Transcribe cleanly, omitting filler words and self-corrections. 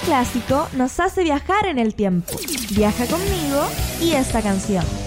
clásico nos hace viajar en el tiempo. Viaja conmigo y esta canción.